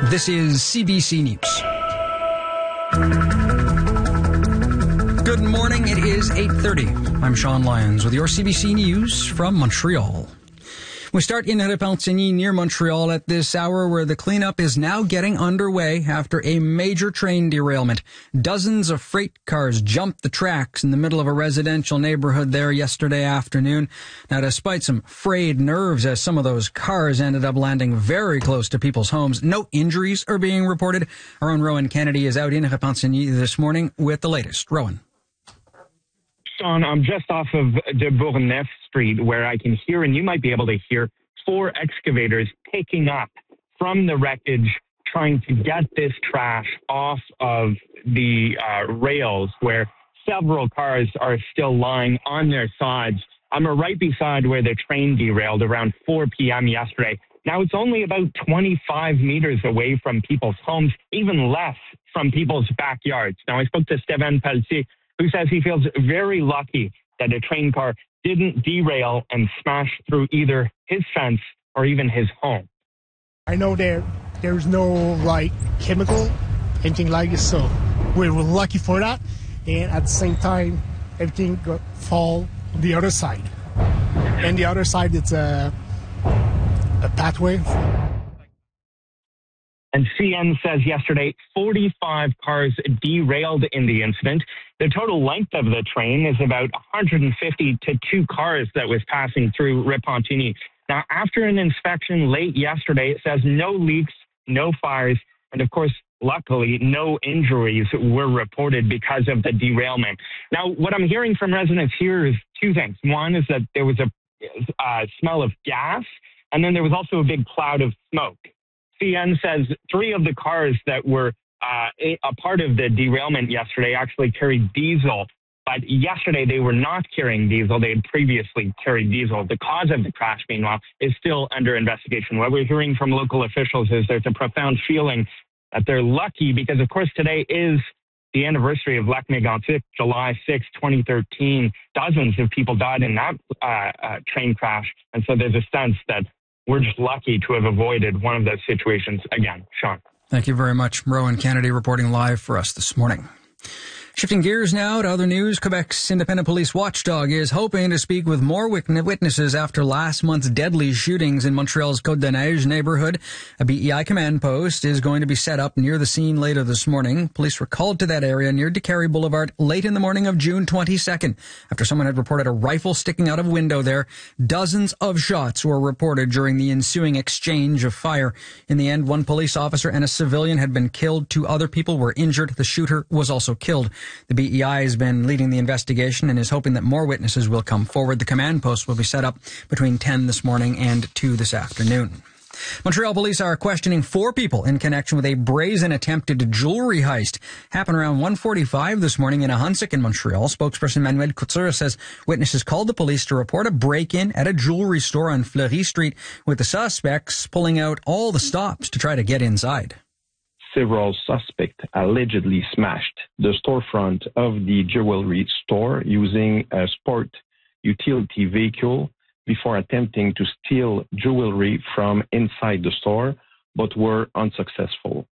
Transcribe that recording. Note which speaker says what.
Speaker 1: This is CBC News. Good morning. It is 8:30. I'm Sean Lyons with your CBC News from Montreal. We start in Repentigny near Montreal at this hour where the cleanup is now getting underway after a major train derailment. Dozens of freight cars jumped the tracks in the middle of a residential neighborhood there yesterday afternoon. Now, despite some frayed nerves as some of those cars ended up landing very close to people's homes, no injuries are being reported. Our own Rowan Kennedy is out in Repentigny this morning with the latest. Rowan.
Speaker 2: Sean, I'm just off of de Bourgneuf Street where I can hear, and you might be able to hear, 4 excavators picking up from the wreckage, trying to get this trash off of the rails where several cars are still lying on their sides. I'm right beside where the train derailed around 4 p.m. yesterday. Now it's only about 25 meters away from people's homes, even less from people's backyards. Now I spoke to Steven Pelletier, who says he feels very lucky that a train car didn't derail and smash through either his fence or even his home.
Speaker 3: I know there's no chemical, anything like this, so we were lucky for that. And at the same time, everything got fall on the other side. And the other side, it's a pathway.
Speaker 2: And CN says yesterday 45 cars derailed in the incident. The total length of the train is about 150 to 2 cars that was passing through Repentigny. Now, after an inspection late yesterday, it says no leaks, no fires, and of course, luckily, no injuries were reported because of the derailment. Now, what I'm hearing from residents here is 2 things. One is that there was a smell of gas, and then there was also a big cloud of smoke. CN says 3 of the cars that were a part of the derailment yesterday actually carried diesel, but yesterday they were not carrying diesel. They had previously carried diesel. The cause of the crash, meanwhile, is still under investigation. What we're hearing from local officials is there's a profound feeling that they're lucky because, of course, today is the anniversary of Lac Mégantic, July 6, 2013. Dozens of people died in that train crash, and so there's a sense that we're just lucky to have avoided one of those situations again. Sean.
Speaker 1: Thank you very much. Rowan Kennedy reporting live for us this morning. Shifting gears now to other news, Quebec's independent police watchdog is hoping to speak with more witnesses after last month's deadly shootings in Montreal's Côte-des-Neiges neighborhood. A BEI command post is going to be set up near the scene later this morning. Police were called to that area near DeCarry Boulevard late in the morning of June 22nd after someone had reported a rifle sticking out of a window there. Dozens of shots were reported during the ensuing exchange of fire. In the end, 1 police officer and a civilian had been killed. 2 other people were injured. The shooter was also killed. The BEI has been leading the investigation and is hoping that more witnesses will come forward. The command post will be set up between 10 this morning and 2 this afternoon. Montreal police are questioning 4 people in connection with a brazen attempted jewelry heist. Happened around 1:45 this morning in a Hunsick in Montreal. Spokesperson Manuel Couture says witnesses called the police to report a break-in at a jewelry store on Fleury Street, with the suspects pulling out all the stops to try to get inside.
Speaker 4: Several suspects allegedly smashed the storefront of the jewelry store using a sport utility vehicle before attempting to steal jewelry from inside the store, but were unsuccessful.